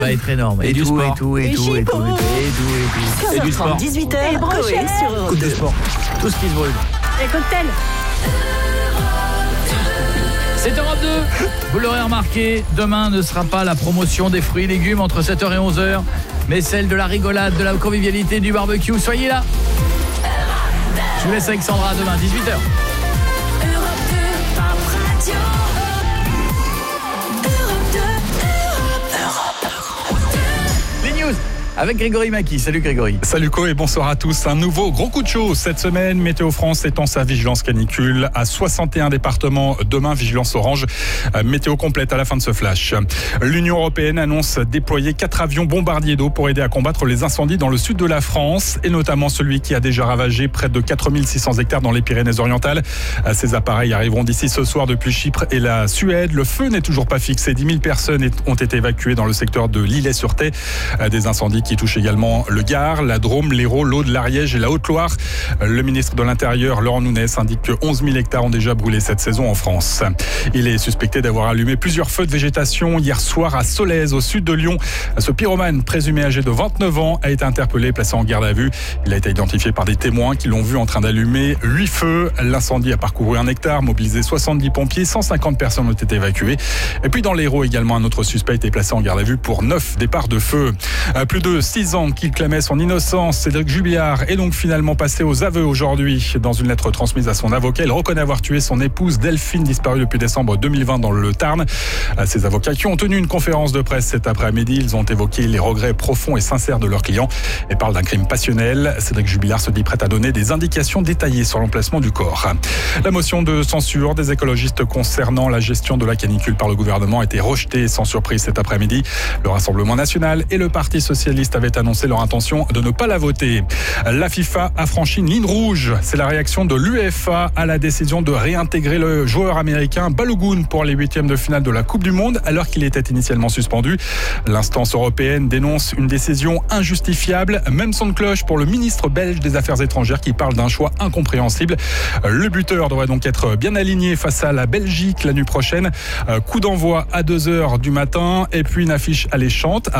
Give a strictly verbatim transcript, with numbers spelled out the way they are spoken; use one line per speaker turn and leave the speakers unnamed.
va être énorme. Et,
Et
du
tout,
sport.
et tout, et
Et
tout, et tout, et tout, et tout, et tout.
Et du sport.
dix-huit heures,
Et brochette.
Coé sur
Coupe de sport. Tout ce qui se brûle.
Les cocktails.
C'est Europe deux. Vous l'aurez remarqué, demain ne sera pas la promotion des fruits et légumes entre sept heures et onze heures, mais celle de la rigolade, de la convivialité, du barbecue. Soyez là. Je vous laisse avec Sandra demain, dix-huit heures. Les news avec Grégory Maki. Salut Grégory.
Salut Co et bonsoir à tous. Un nouveau gros coup de chaud cette semaine. Météo France étend sa vigilance canicule à soixante et un départements. Demain, vigilance orange. Météo complète à la fin de ce flash. L'Union européenne annonce déployer quatre avions bombardiers d'eau pour aider à combattre les incendies dans le sud de la France et notamment celui qui a déjà ravagé près de quatre mille six cents hectares dans les Pyrénées-Orientales. Ces appareils arriveront d'ici ce soir depuis Chypre et la Suède. Le feu n'est toujours pas fixé. dix mille personnes ont été évacuées dans le secteur de l'Îlet-sur-Thé. Des incendies qui touche également le Gard, la Drôme, l'Hérault, l'Aude, l'Ariège et la Haute-Loire. Le ministre de l'Intérieur, Laurent Nunez, indique que onze mille hectares ont déjà brûlé cette saison en France. Il est suspecté d'avoir allumé plusieurs feux de végétation hier soir à Solèze, au sud de Lyon. Ce pyromane, présumé âgé de vingt-neuf ans, a été interpellé, placé en garde à vue. Il a été identifié par des témoins qui l'ont vu en train d'allumer huit feux. L'incendie a parcouru un hectare, mobilisé soixante-dix pompiers, cent cinquante personnes ont été évacuées. Et puis dans l'Hérault également, un autre suspect a été placé en garde à vue pour neuf départs de feu. Plus de six ans qu'il clamait son innocence, Cédric Jubilard est donc finalement passé aux aveux aujourd'hui. Dans une lettre transmise à son avocat, il reconnaît avoir tué son épouse Delphine, disparue depuis décembre deux mille vingt dans le Tarn. Ses avocats qui ont tenu une conférence de presse cet après-midi, ils ont évoqué les regrets profonds et sincères de leurs clients et parlent d'un crime passionnel. Cédric Jubilard se dit prêt à donner des indications détaillées sur l'emplacement du corps. La motion de censure des écologistes concernant la gestion de la canicule par le gouvernement a été rejetée sans surprise cet après-midi. Le Rassemblement national et le Parti socialiste avaient annoncé leur intention de ne pas la voter. La FIFA a franchi une ligne rouge. C'est la réaction de l'UEFA à la décision de réintégrer le joueur américain Balogun pour les huitièmes de finale de la Coupe du Monde alors qu'il était initialement suspendu. L'instance européenne dénonce une décision injustifiable. Même son de cloche pour le ministre belge des Affaires étrangères qui parle d'un choix incompréhensible. Le buteur devrait donc être bien aligné face à la Belgique la nuit prochaine. Coup d'envoi à deux heures du matin et puis une affiche alléchante.